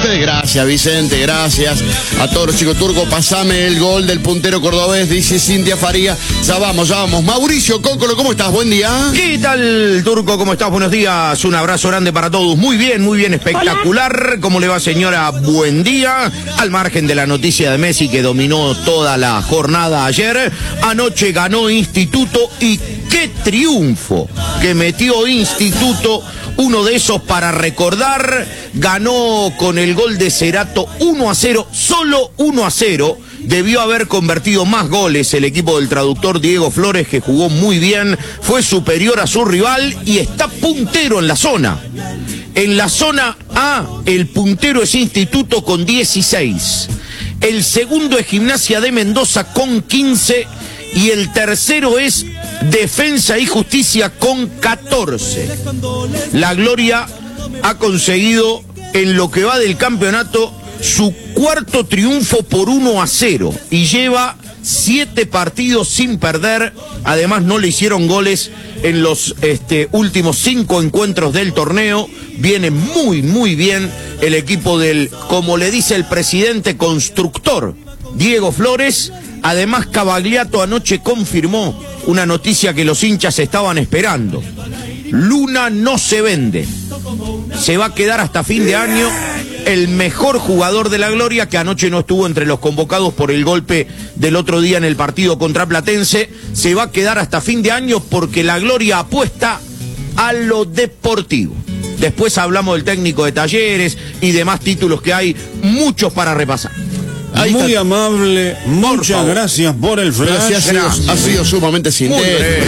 ustedes. Gracias, Vicente, gracias a todos los chicos turcos. Pasame el gol del puntero cordobés, dice Cintia Faría. Ya vamos. Mauricio Cócolo, ¿cómo estás? Buen día. ¿Qué tal, Turco? ¿Cómo estás? Buenos días. Un abrazo grande para todos. Muy bien, espectacular. Hola. ¿Cómo le va, señora? Buen día. Al margen de la noticia de Messi que dominó toda la jornada ayer, anoche ganó Instituto y qué triunfo que metió Instituto. Uno de esos para recordar, ganó con el gol de Cerato 1-0, solo 1-0. Debió haber convertido más goles el equipo del traductor Diego Flores, que jugó muy bien, fue superior a su rival y está puntero en la zona. En la zona A, el puntero es Instituto con 16. El segundo es Gimnasia de Mendoza con 15. Y el tercero es Defensa y Justicia con 14. La Gloria ha conseguido en lo que va del campeonato su cuarto triunfo por 1-0 y lleva 7 partidos sin perder. Además no le hicieron goles en los últimos 5 encuentros del torneo. Viene muy bien el equipo del, como le dice el presidente, constructor Diego Flores. Además, Cavagliato anoche confirmó una noticia que los hinchas estaban esperando. Luna no se vende. Se va a quedar hasta fin de año el mejor jugador de la Gloria, que anoche no estuvo entre los convocados por el golpe del otro día en el partido contra Platense. Se va a quedar hasta fin de año porque la Gloria apuesta a lo deportivo. Después hablamos del técnico de Talleres y demás títulos que hay, muchos para repasar. Muy amable, muchas gracias por el flash. Ha sido sumamente sintético.